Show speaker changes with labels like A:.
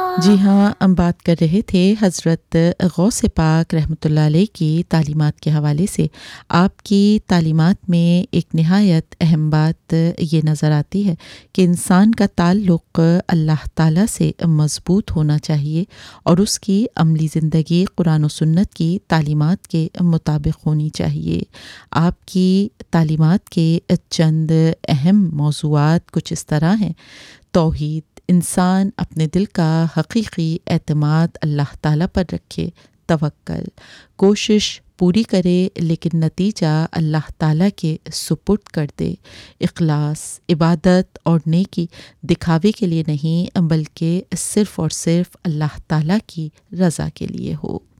A: जी हाँ, हम बात कर रहे थे हज़रत गौस पाक रहमतुल्लाह अलैह की तालीमात के हवाले से। आपकी तालीमात में एक नहायत अहम बात ये नज़र आती है कि इंसान का ताल्लुक़ अल्लाह ताला से मज़बूत होना चाहिए और उसकी अमली ज़िंदगी कुरान और सुन्नत की तालीमात के मुताबिक होनी चाहिए। आपकी तालीमात के चंद अहम मौज़ूआत कुछ इस तरह हैं: तौहीद, इंसान अपने दिल का हकीकी एतमाद अल्लाह ताला पर रखे, तवक्कल, कोशिश पूरी करे लेकिन नतीजा अल्लाह ताला के सुपुर्द कर दे, इखलास, इबादत और नेकी दिखावे के लिए नहीं बल्कि सिर्फ़ और सिर्फ़ अल्लाह ताला की रज़ा के लिए हो।